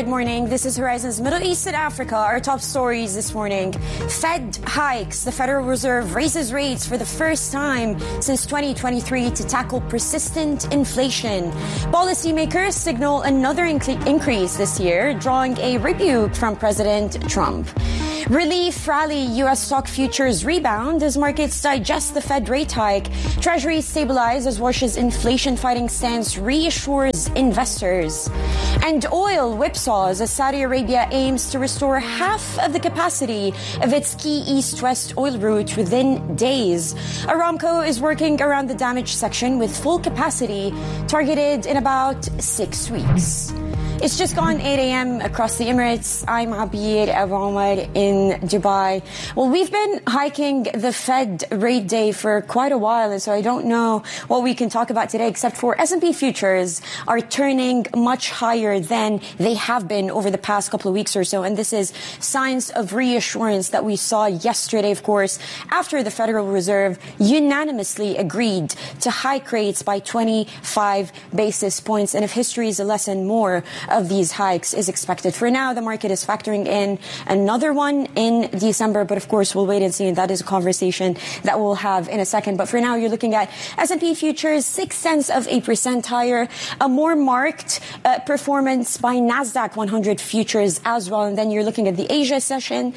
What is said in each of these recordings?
Good morning. This is Horizon's Middle East and Africa. Our top stories this morning. Fed hikes. The Federal Reserve raises rates for the first time since 2023 to tackle persistent inflation. Policymakers signal another increase this year, drawing a rebuke from President Trump. Relief rally. U.S. stock futures rebound as markets digest the Fed rate hike. Treasuries stabilize as Wash's inflation-fighting stance reassures investors. And oil whipsaws as Saudi Arabia aims to restore half of the capacity of its key east-west oil route within days. Aramco is working around the damaged section with full capacity targeted in about 6 weeks. It's just gone 8 a.m. across the Emirates. I'm Abir Abu Omar in Dubai. Well, we've been hiking the Fed rate day for quite a while, and so I don't know what we can talk about today, except for S&P futures are turning much higher than they have been over the past couple of weeks or so. And this is signs of reassurance that we saw yesterday, of course, after the Federal Reserve unanimously agreed to hike rates by 25 basis points. And if history is a lesson, more of these hikes is expected. For now, the market is factoring in another one in December, but of course, we'll wait and see. And that is a conversation that we'll have in a second. But for now, you're looking at S&P futures 0.6% higher, a more marked performance by NASDAQ 100 futures as well. And then you're looking at the Asia session,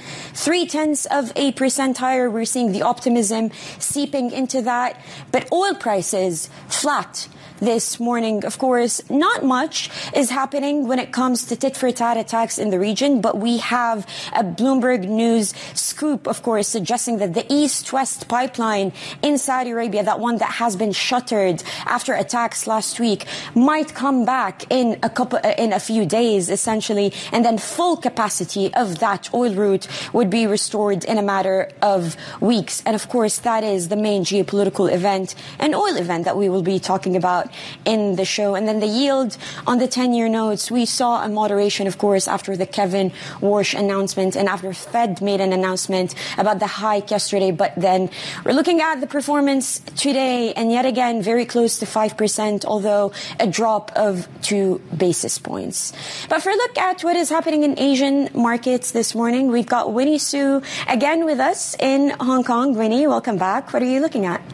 0.3% higher. We're seeing the optimism seeping into that. But oil prices flat this morning. Of course, not much is happening when it comes to tit-for-tat attacks in the region, but we have a Bloomberg News scoop, of course, suggesting that the East-West pipeline in Saudi Arabia, that one that has been shuttered after attacks last week, might come back in a few days, essentially, and then full capacity of that oil route would be restored in a matter of weeks. And of course, that is the main geopolitical event, an oil event that we will be talking about in the show. And then the yield on the 10-year notes, we saw a moderation, of course, after the Kevin Warsh announcement and after Fed made an announcement about the hike yesterday. But then we're looking at the performance today, and yet again, very close to 5%, although a drop of 2 basis points. But for a look at what is happening in Asian markets this morning, we've got Winnie Su again with us in Hong Kong. Winnie, welcome back. What are you looking at?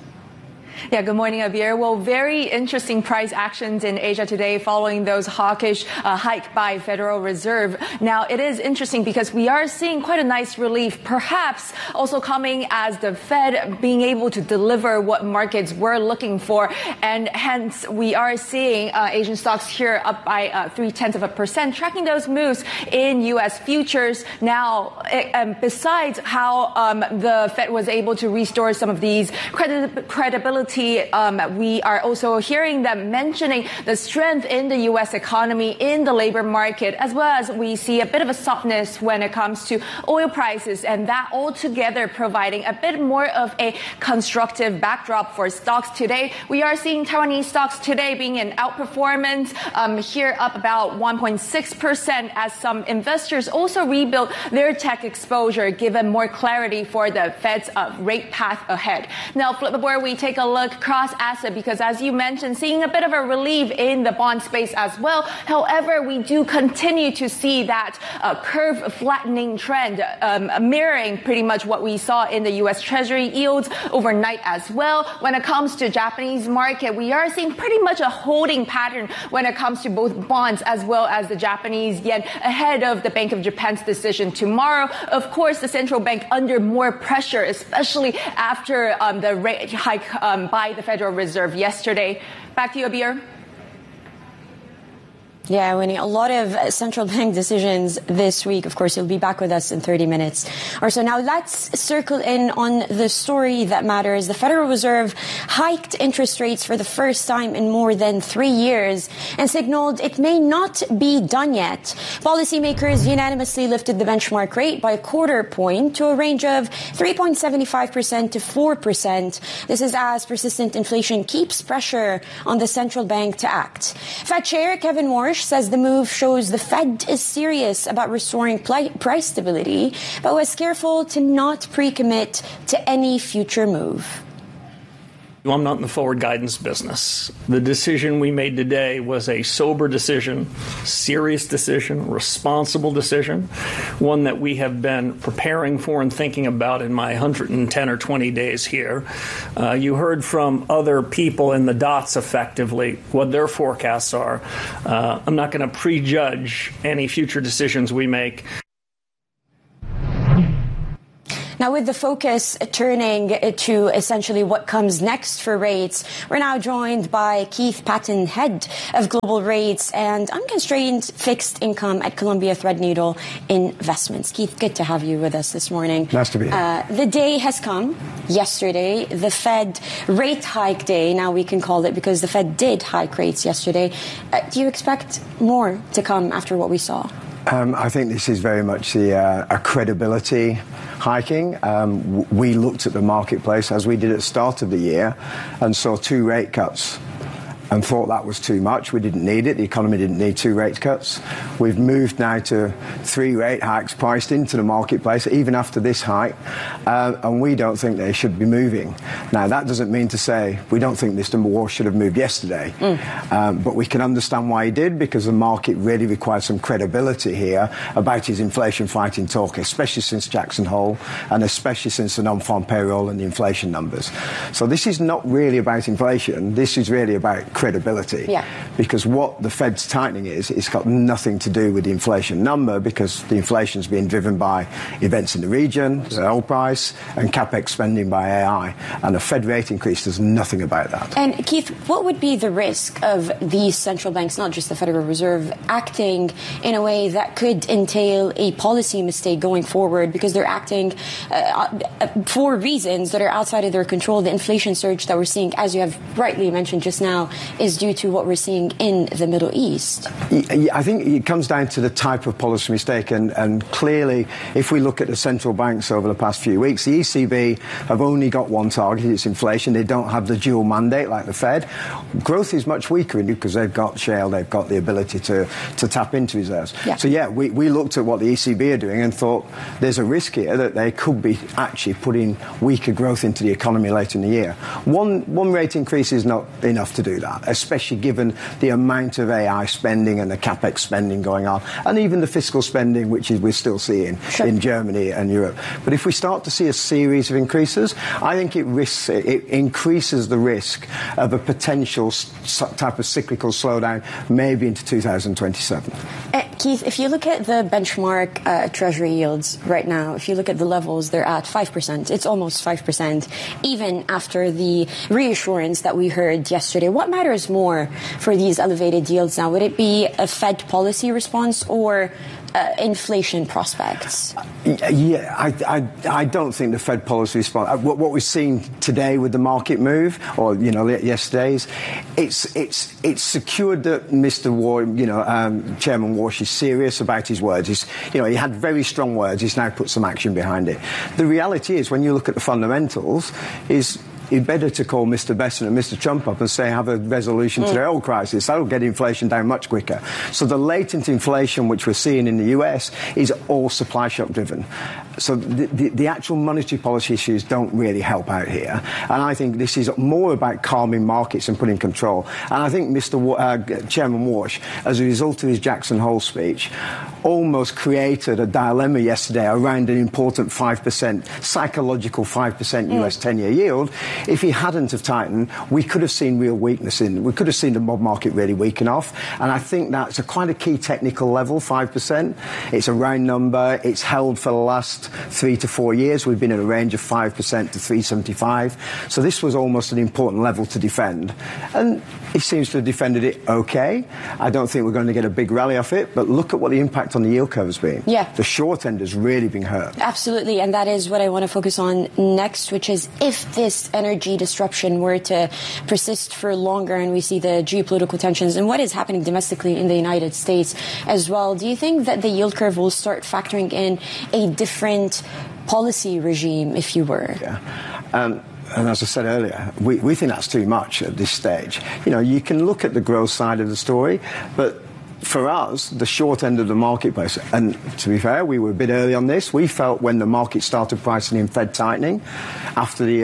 Yeah, good morning, Abir. Well, very interesting price actions in Asia today following those hawkish hike by Federal Reserve. Now, it is interesting because we are seeing quite a nice relief, perhaps also coming as the Fed being able to deliver what markets were looking for. And hence, we are seeing Asian stocks here up by 0.3%, tracking those moves in U.S. futures. Now, besides how the Fed was able to restore some of these credibility, we are also hearing them mentioning the strength in the U.S. economy, in the labor market, as well as we see a bit of a softness when it comes to oil prices, and that altogether providing a bit more of a constructive backdrop for stocks today. We are seeing Taiwanese stocks today being an outperformance, here up about 1.6% as some investors also rebuild their tech exposure, given more clarity for the Fed's rate path ahead. Now, flip the board, we take a look cross asset because, as you mentioned, seeing a bit of a relief in the bond space as well. However, we do continue to see that curve flattening trend, mirroring pretty much what we saw in the U.S. Treasury yields overnight as well. When it comes to Japanese market, we are seeing pretty much a holding pattern when it comes to both bonds as well as the Japanese yen ahead of the Bank of Japan's decision tomorrow. Of course, the central bank under more pressure, especially after the rate hike by the Federal Reserve yesterday. Back to you, Abir. Yeah, Winnie, a lot of central bank decisions this week. Of course, you'll be back with us in 30 minutes or so. Now, let's circle in on the story that matters. The Federal Reserve hiked interest rates for the first time in more than 3 years and signaled it may not be done yet. Policymakers unanimously lifted the benchmark rate by a quarter point to a range of 3.75% to 4%. This is as persistent inflation keeps pressure on the central bank to act. Fed Chair Kevin Warsh says the move shows the Fed is serious about restoring price stability, but was careful to not pre-commit to any future move. I'm not in the forward guidance business. The decision we made today was a sober decision, serious decision, responsible decision, one that we have been preparing for and thinking about in my 110 or 20 days here. You heard from other people in the dots effectively what their forecasts are. I'm not going to prejudge any future decisions we make. Now, with the focus turning to essentially what comes next for rates, we're now joined by Keith Patton, head of global rates and unconstrained fixed income at Columbia Threadneedle Investments. Keith, good to have you with us this morning. Nice to be here. The day has come yesterday, the Fed rate hike day, now we can call it, because the Fed did hike rates yesterday. Do you expect more to come after what we saw? I think this is very much a credibility hiking. We looked at the marketplace as we did at the start of the year and saw 2 rate cuts and thought that was too much. We didn't need it. The economy didn't need 2 rate cuts. We've moved now to 3 rate hikes priced into the marketplace, even after this hike, and we don't think they should be moving. Now, that doesn't mean to say we don't think Mr. Warsh should have moved yesterday, but we can understand why he did, because the market really requires some credibility here about his inflation fighting talk, especially since Jackson Hole and especially since the non-farm payroll and the inflation numbers. So this is not really about inflation. This is really about credibility, because what the Fed's tightening it's got nothing to do with the inflation number, because the inflation's being driven by events in the region, the oil price, and capex spending by AI, and a Fed rate increase does nothing about that. And Keith, what would be the risk of these central banks, not just the Federal Reserve, acting in a way that could entail a policy mistake going forward, because they're acting for reasons that are outside of their control? The inflation surge that we're seeing, as you have rightly mentioned just now, is due to what we're seeing in the Middle East. I think it comes down to the type of policy mistake, and clearly, if we look at the central banks over the past few weeks, the ECB have only got one target, it's inflation. They don't have the dual mandate like the Fed. Growth is much weaker because they've got shale, they've got the ability to tap into reserves. So we looked at what the ECB are doing and thought there's a risk here that they could be actually putting weaker growth into the economy later in the year. One rate increase is not enough to do that, especially given the amount of AI spending and the capex spending going on, and even the fiscal spending, which we're still seeing in Germany and Europe. But if we start to see a series of increases, I think it increases the risk of a potential type of cyclical slowdown, maybe into 2027. Keith, if you look at the benchmark Treasury yields right now, if you look at the levels, they're at 5%. It's almost 5%, even after the reassurance that we heard yesterday. What matters more for these elevated yields now? Would it be a Fed policy response or inflation prospects? I don't think the Fed policy response. What we've seen today with the market move, or yesterday's, it's secured that Mr. Chairman Warsh is serious about his words. He had very strong words. He's now put some action behind it. The reality is, when you look at the fundamentals, it's better to call Mr. Bessent and Mr. Trump up and say have a resolution to the oil crisis. That'll get inflation down much quicker. So the latent inflation which we're seeing in the US is all supply shock driven. So the actual monetary policy issues don't really help out here. And I think this is more about calming markets and putting control. And I think Chairman Warsh, as a result of his Jackson Hole speech, almost created a dilemma yesterday around an important 5%, psychological 5% US 10-year yield. If he hadn't have tightened, we could have seen real weakness we could have seen the mob market really weaken off. And I think that's quite a key technical level, 5%. It's a round number. It's held for the last 3 to 4 years. We've been in a range of 5% to 3.75. So this was almost an important level to defend. And he seems to have defended it okay. I don't think we're going to get a big rally off it, but look at what the impact on the yield curve has been. The short end has really been hurt. Absolutely, and that is what I want to focus on next, which is if this energy disruption were to persist for longer and we see the geopolitical tensions and what is happening domestically in the United States as well, do you think that the yield curve will start factoring in a different policy regime, if you were? And as I said earlier, we think that's too much at this stage. You can look at the growth side of the story, but for us, the short end of the marketplace, and to be fair, we were a bit early on this. We felt when the market started pricing in Fed tightening after the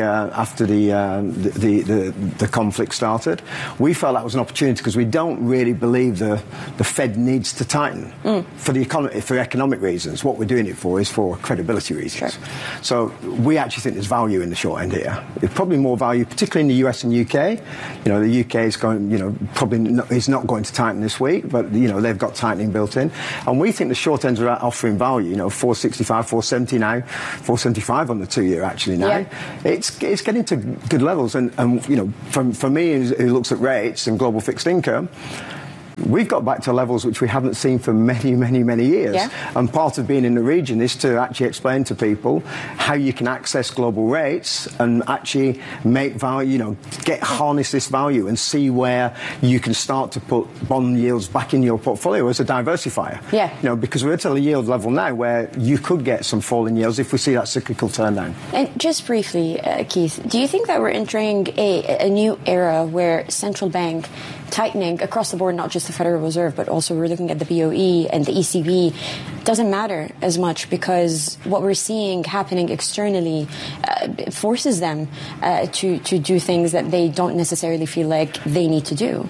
conflict started, we felt that was an opportunity because we don't really believe the Fed needs to tighten for the economy, for economic reasons. What we're doing it for is for credibility reasons. Sure. So we actually think there's value in the short end here. There's probably more value, particularly in the US and UK. The UK is going, probably is not going to tighten this week, but they've got tightening built in, and we think the short ends are offering value. 465, 470 now, 475 on the 2-year actually now. Yeah. It's getting to good levels, and for me who looks at rates and global fixed income, we've got back to levels which we haven't seen for many, many, many years. Yeah. And part of being in the region is to actually explain to people how you can access global rates and actually make value, harness this value and see where you can start to put bond yields back in your portfolio as a diversifier. Yeah. Because we're at a yield level now where you could get some falling yields if we see that cyclical turn down. And just briefly, Keith, do you think that we're entering a new era where central bank tightening across the board, not just the Federal Reserve, but also we're looking at the BOE and the ECB, doesn't matter as much because what we're seeing happening externally forces them to do things that they don't necessarily feel like they need to do?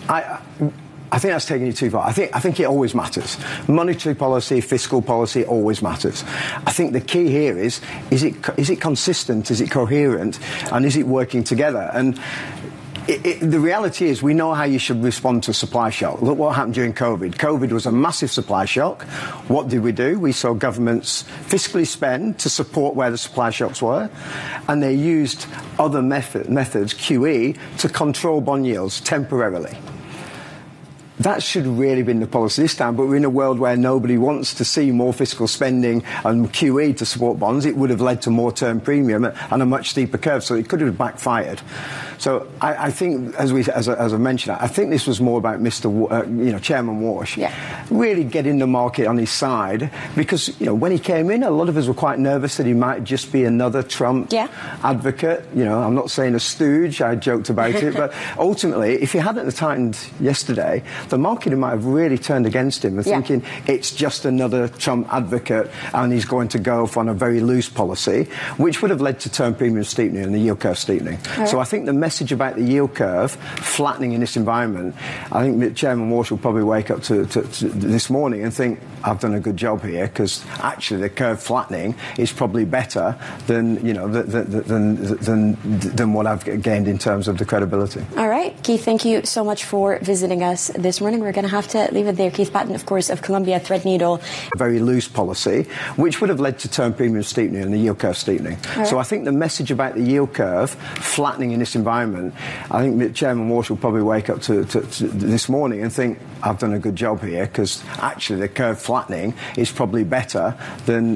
I think that's taking it too far. I think it always matters. Monetary policy, fiscal policy always matters. I think the key here is it consistent, is it coherent, and is it working together? And the reality is we know how you should respond to a supply shock. Look what happened during COVID. COVID was a massive supply shock. What did we do? We saw governments fiscally spend to support where the supply shocks were, and they used other methods, QE, to control bond yields temporarily. That should really have been the policy this time, but we're in a world where nobody wants to see more fiscal spending and QE to support bonds. It would have led to more term premium and a much steeper curve, so it could have backfired. So I think, as I mentioned, I think this was more about Chairman Walsh, really getting the market on his side, because when he came in, a lot of us were quite nervous that he might just be another Trump advocate. I'm not saying a stooge. I joked about it, but ultimately, if he hadn't tightened yesterday, the market might have really turned against him and thinking it's just another Trump advocate and he's going to go on a very loose policy, which would have led to term premium steepening and the yield curve steepening. Right. So I think the message about the yield curve flattening in this environment, I think that Chairman Walsh will probably wake up to this morning and think, I've done a good job here, because actually the curve flattening is probably better than what I've gained in terms of the credibility. All right, Keith, thank you so much for visiting us this morning. We're going to have to leave it there. Keith Patton, of course, of Columbia Threadneedle. A very loose policy, which would have led to term premium steepening and the yield curve steepening. Right. So I think the message about the yield curve flattening in this environment, I think that Chairman Walsh will probably wake up to this morning and think, I've done a good job here, because actually the curve flattening is probably better than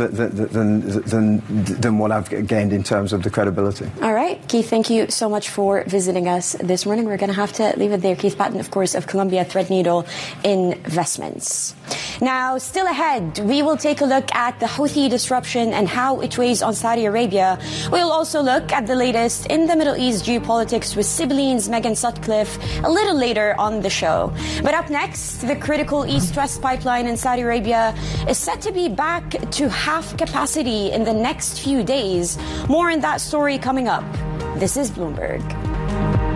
what I've gained in terms of the credibility. All right, Keith, thank you so much for visiting us this morning. We're going to have to leave it there. Keith Patton, of course, of Columbia Threadneedle Investments. Now, still ahead, we will take a look at the Houthi disruption and how it weighs on Saudi Arabia. We'll also look at the latest in the Middle East geopolitics with Sibilene's Megan Sutcliffe a little later on the show. But up next, the critical East-West pipeline in Saudi Arabia is set to be back to half capacity in the next few days. More on that story coming up. This is Bloomberg.